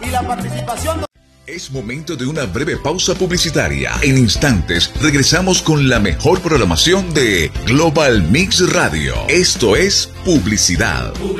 y la participación. Es momento de una breve pausa publicitaria. En instantes regresamos con la mejor programación de Global Mix Radio. Esto es Publicidad.